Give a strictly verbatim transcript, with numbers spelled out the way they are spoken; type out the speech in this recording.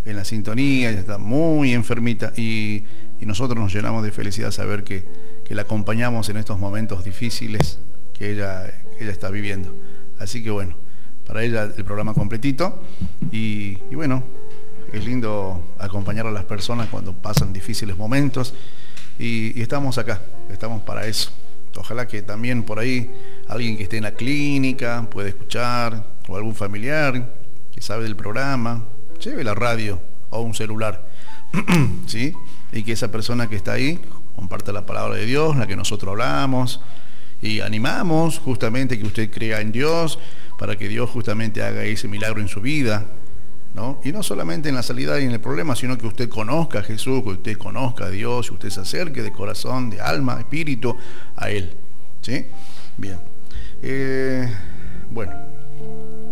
en la sintonía, ella está muy enfermita y, y nosotros nos llenamos de felicidad saber que, que la acompañamos en estos momentos difíciles que ella, que ella está viviendo. Así que bueno, para ella el programa completito y, y bueno, es lindo acompañar a las personas cuando pasan difíciles momentos y, y estamos acá, estamos para eso. Ojalá que también por ahí alguien que esté en la clínica pueda escuchar, o algún familiar que sabe del programa, lleve la radio o un celular, ¿sí? Y que esa persona que está ahí comparta la palabra de Dios, la que nosotros hablamos, y animamos justamente que usted crea en Dios, para que Dios justamente haga ese milagro en su vida, ¿no? Y no solamente en la salida y en el problema, sino que usted conozca a Jesús, que usted conozca a Dios, que usted se acerque de corazón, de alma, espíritu a Él, ¿sí? Bien. Eh, bueno.